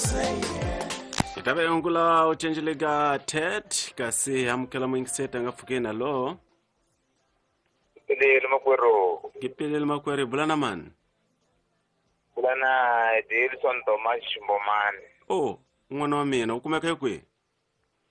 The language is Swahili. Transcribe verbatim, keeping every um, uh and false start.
Itabe ongula uchenjelega Ted kasi amkela mwingiseta ngafukena lo. Kipilil makwero. Kipilil makwere bulana man. Bulana Dilson Thomas Mboman. Oh, ngono mina ukumeka kwe.